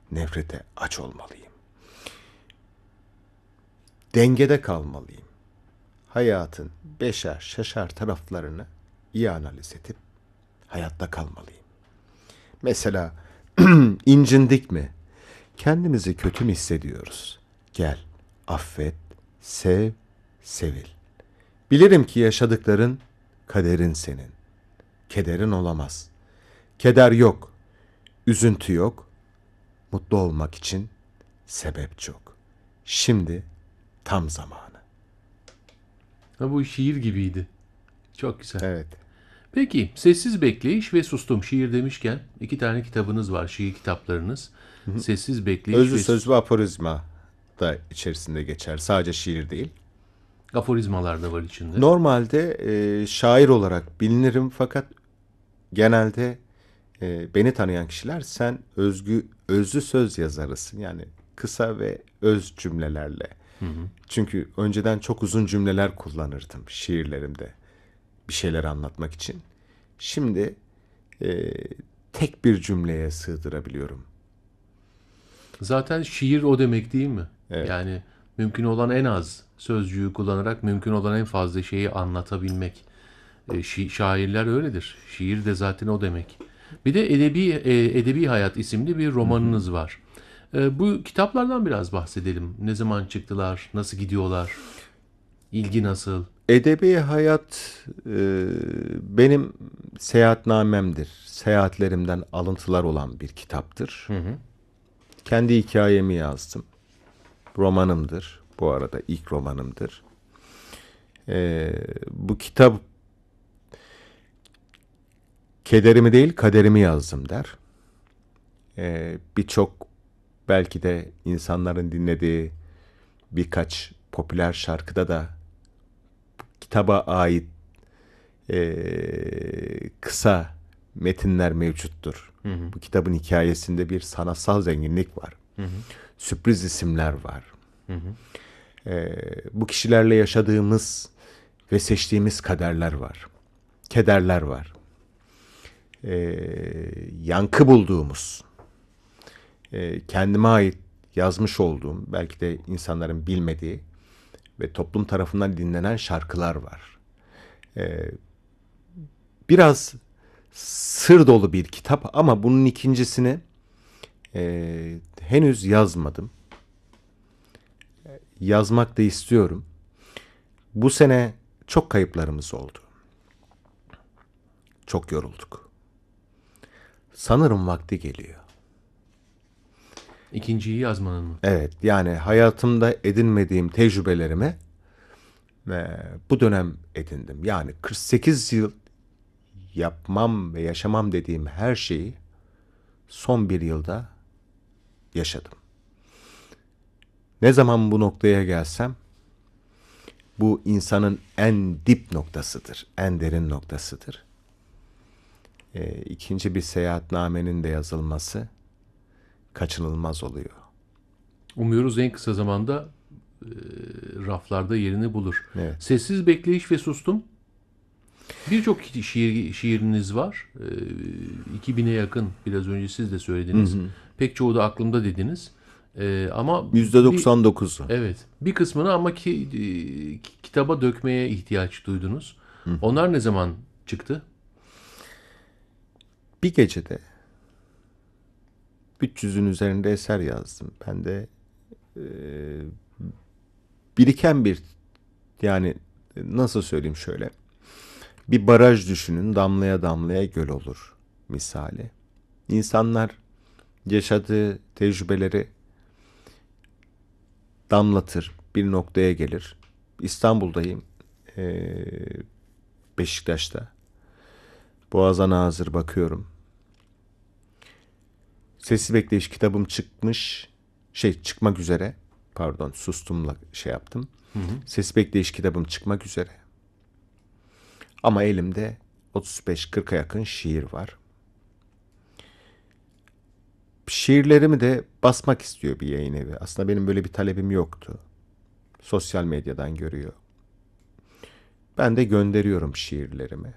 nefrete aç olmalıyım. Dengede kalmalıyım. Hayatın beşer şaşar taraflarını iyi analiz edip hayatta kalmalıyım. Mesela incindik mi? Kendimizi kötü mü hissediyoruz? Gel, affet, sev, sevil. Bilirim ki yaşadıkların kaderin senin. Kederin olamaz. Keder yok, üzüntü yok. Mutlu olmak için sebep çok. Şimdi tam zamanı. Ha, bu şiir gibiydi. Çok güzel. Evet. Peki, Sessiz Bekleyiş ve Sustum. Şiir demişken 2 tane kitabınız var, şiir kitaplarınız. Sessiz Bekleyiş Özlü ve söz ve aforizma da içerisinde geçer. Sadece şiir değil. aforizmalar da var içinde. Normalde şair olarak bilinirim fakat genelde beni tanıyan kişiler sen özlü söz yazarısın. Yani kısa ve öz cümlelerle. Çünkü önceden çok uzun cümleler kullanırdım şiirlerimde bir şeyler anlatmak için. Şimdi e, tek bir cümleye sığdırabiliyorum. Zaten şiir o demek değil mi? Evet. Yani mümkün olan en az sözcüğü kullanarak mümkün olan en fazla şeyi anlatabilmek. Şairler öyledir. Şiir de zaten o demek. Bir de Edebi Hayat isimli bir romanınız var. Bu kitaplardan biraz bahsedelim. Ne zaman çıktılar? Nasıl gidiyorlar? İlgi nasıl? Edebi hayat benim seyahatnamemdir. Seyahatlerimden alıntılar olan bir kitaptır. Kendi hikayemi yazdım. Romanımdır. Bu arada ilk romanımdır. Bu kitap kederimi değil kaderimi yazdım der. Birçok belki de insanların dinlediği birkaç popüler şarkıda da kitaba ait kısa metinler mevcuttur. Bu kitabın hikayesinde bir sanatsal zenginlik var. Sürpriz isimler var. Bu kişilerle yaşadığımız ve seçtiğimiz kaderler var. Kederler var. Yankı bulduğumuz, kendime ait yazmış olduğum, belki de insanların bilmediği ve toplum tarafından dinlenen şarkılar var. Biraz sır dolu bir kitap ama bunun ikincisini henüz yazmadım. Yazmak da istiyorum. Bu sene çok kayıplarımız oldu. Çok yorulduk. Sanırım vakti geliyor. İkinciyi yazmanın mı? Evet, yani hayatımda edinmediğim tecrübelerimi bu dönem edindim. Yani 48 yıl yapmam ve yaşamam dediğim her şeyi son bir yılda yaşadım. Ne zaman bu noktaya gelsem bu insanın en dip noktasıdır, en derin noktasıdır. İkinci bir seyahatnamenin de yazılması kaçınılmaz oluyor. Umuyoruz en kısa zamanda raflarda yerini bulur. Evet. Sessiz Bekleyiş ve Sustum. Birçok şiiriniz var. 2000'e yakın, biraz önce siz de söylediniz. Pek çoğu da aklımda dediniz. Ama %99'u. evet, bir kısmını ama kitaba dökmeye ihtiyaç duydunuz. Onlar ne zaman çıktı? Bir gecede 300'ün üzerinde eser yazdım. Ben de biriken bir, yani nasıl söyleyeyim, şöyle bir baraj düşünün, damlaya damlaya göl olur misali. İnsanlar yaşadığı tecrübeleri damlatır, bir noktaya gelir. İstanbul'dayım, Beşiktaş'ta. Boğaz'a nazır bakıyorum. Sessiz Bekleyiş kitabım çıkmak üzere. Pardon, sustumla yaptım. Sessiz Bekleyiş kitabım çıkmak üzere. Ama elimde 35-40'a yakın şiir var. Şiirlerimi de basmak istiyor bir yayın evi. Aslında benim böyle bir talebim yoktu. Sosyal medyadan görüyor. Ben de gönderiyorum şiirlerimi.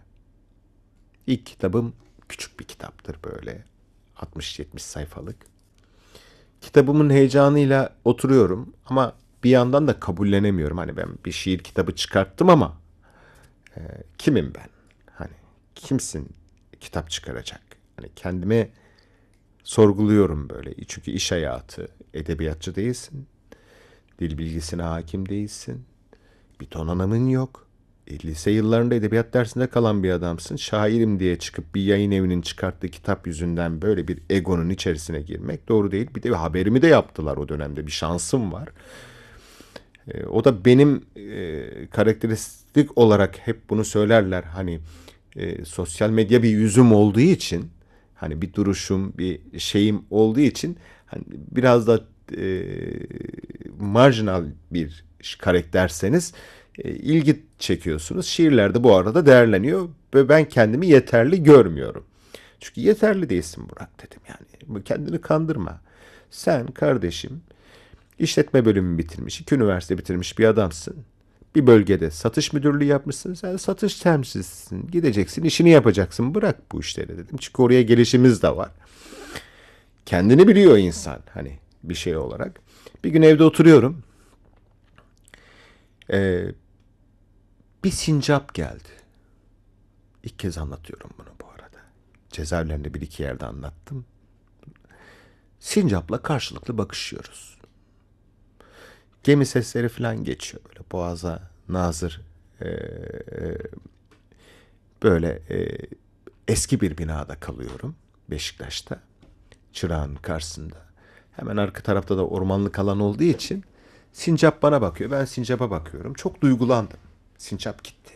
İlk kitabım küçük bir kitaptır, böyle 60-70 sayfalık. kitabımın heyecanıyla oturuyorum ama bir yandan da kabullenemiyorum. Hani ben bir şiir kitabı çıkarttım ama kimim ben? Hani kimsin kitap çıkaracak? Hani kendime sorguluyorum böyle. Çünkü iş hayatı, edebiyatçı değilsin. Dil bilgisine hakim değilsin. Bir donanımın yok. Lise yıllarında edebiyat dersinde kalan bir adamsın. Şairim diye çıkıp bir yayın evinin çıkarttığı kitap yüzünden böyle bir egonun içerisine girmek doğru değil. Bir de haberimi de yaptılar o dönemde. Bir şansım var. O da benim karakteristik olarak hep bunu söylerler. Hani sosyal medya bir yüzüm olduğu için, hani bir duruşum, bir şeyim olduğu için hani biraz da e, marjinal bir karakterseniz ilgi çekiyorsunuz. Şiirlerde bu arada değerleniyor ve ben kendimi yeterli görmüyorum. Çünkü yeterli değilsin Burak dedim yani. Kendini kandırma. Sen kardeşim işletme bölümü bitirmiş, iki üniversite bitirmiş bir adamsın. Bir bölgede satış müdürlüğü yapmışsın. Sen satış temsilcisisin. Gideceksin, işini yapacaksın. Bırak bu işleri dedim. Çünkü oraya gelişimiz de var. Kendini biliyor insan hani bir şey olarak. Bir gün evde oturuyorum. Ee, Bir sincap geldi. İlk kez anlatıyorum bunu bu arada. Cezaevlerinde bir iki yerde anlattım. Sincapla karşılıklı bakışıyoruz. Gemi sesleri falan geçiyor böyle boğaza nazır böyle eski bir binada kalıyorum Beşiktaş'ta çırağın karşısında. Hemen arka tarafta da ormanlık alan olduğu için sincap bana bakıyor. Ben sincapa bakıyorum. Çok duygulandım. Sincap gitti.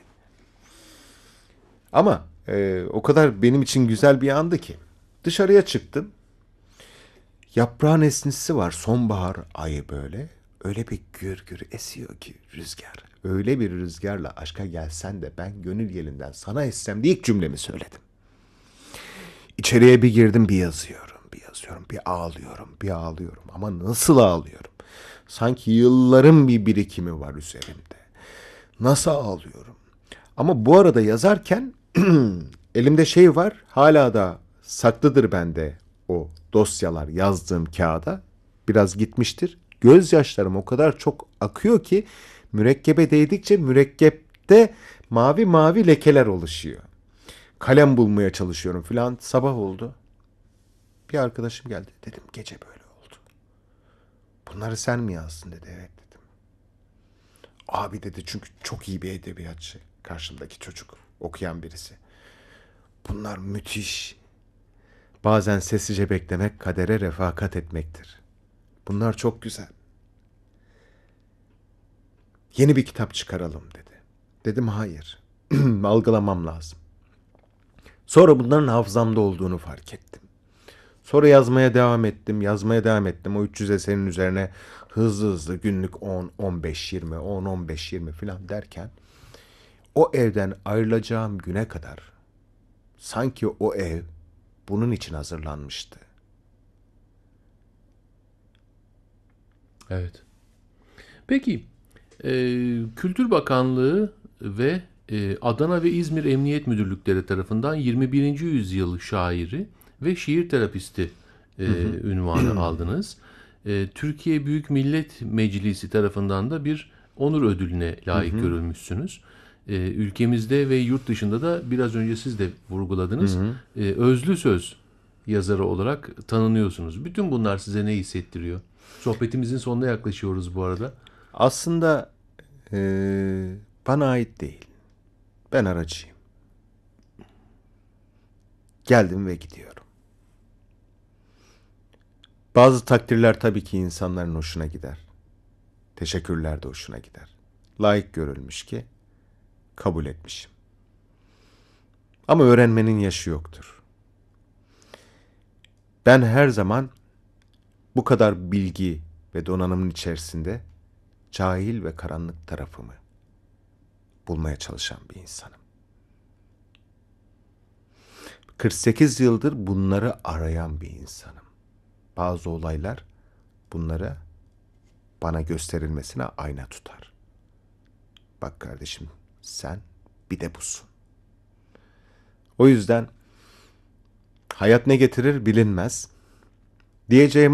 Ama o kadar benim için güzel bir andı ki. Dışarıya çıktım. Yaprağın esintisi var. Sonbahar ayı böyle. Öyle bir gür gür esiyor ki rüzgar. Öyle bir rüzgarla aşka gelsen de ben gönül yelinden sana essem diye ilk cümlemi söyledim. İçeriye bir girdim bir yazıyorum. Bir yazıyorum. Bir ağlıyorum. Bir ağlıyorum. Ama nasıl ağlıyorum? Sanki yılların bir birikimi var üzerimde. Nasıl ağlıyorum? Ama bu arada yazarken elimde şey var. Hala da saklıdır bende o dosyalar yazdığım kağıda. Biraz gitmiştir. Gözyaşlarım o kadar çok akıyor ki mürekkebe değdikçe mürekkepte mavi mavi lekeler oluşuyor. Kalem bulmaya çalışıyorum filan. Sabah oldu. Bir arkadaşım geldi. Dedim gece böyle oldu. Bunları sen mi yazdın dedi. Evet dedim. Abi dedi çünkü çok iyi bir edebiyatçı. Karşımdaki çocuk. Okuyan birisi. Bunlar müthiş. Bazen sessizce beklemek kadere refakat etmektir. Bunlar çok güzel. Yeni bir kitap çıkaralım dedi. Dedim hayır. Algılamam lazım. Sonra bunların hafızamda olduğunu fark ettim. Sonra yazmaya devam ettim, yazmaya devam ettim. O 300 eserin üzerine hızlı hızlı günlük 10, 15, 20, 10, 15, 20 falan derken o evden ayrılacağım güne kadar sanki o ev bunun için hazırlanmıştı. Evet. Peki, e, Kültür Bakanlığı ve Adana ve İzmir Emniyet Müdürlükleri tarafından 21. yüzyıl şairi ve şiir terapisti ünvanı aldınız. Türkiye Büyük Millet Meclisi tarafından da bir onur ödülüne layık görülmüşsünüz. Ülkemizde ve yurt dışında da biraz önce siz de vurguladınız. Özlü söz yazarı olarak tanınıyorsunuz. Bütün bunlar size ne hissettiriyor? Sohbetimizin sonuna yaklaşıyoruz bu arada. Aslında bana ait değil. Ben aracıyım. Geldim ve gidiyorum. Bazı takdirler tabii ki insanların hoşuna gider. Teşekkürler de hoşuna gider. Layık görülmüş ki kabul etmişim. Ama öğrenmenin yaşı yoktur. Ben her zaman bu kadar bilgi ve donanımın içerisinde cahil ve karanlık tarafımı bulmaya çalışan bir insanım. 48 yıldır bunları arayan bir insanım. Bazı olaylar bunları bana gösterilmesine ayna tutar. Bak kardeşim sen bir de busun. O yüzden hayat ne getirir bilinmez. Diyeceğim